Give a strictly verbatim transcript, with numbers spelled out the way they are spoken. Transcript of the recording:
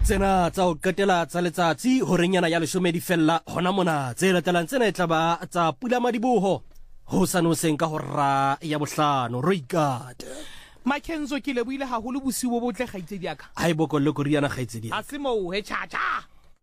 tsena tsa o qetela tsa letsatsi horenyana ya leshome di fella hona mona tse latelang tsena e tla ba tsa Pula Madiboho ho sanoseng ka hora ya bohlano Roikate Makenzo ke leboile haholo bosiwo botle kgaitsedi aka a e bokolle koriana kgaitsedi a se mo he cha cha